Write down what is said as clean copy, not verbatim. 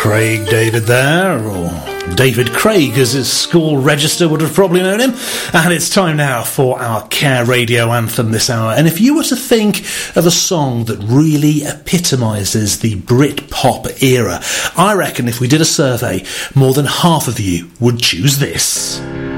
Craig David there, or David Craig as his school register would have probably known him. And it's time now for our Care Radio Anthem this hour. And if you were to think of a song that really epitomises the Brit-pop era, I reckon if we did a survey, more than half of you would choose this.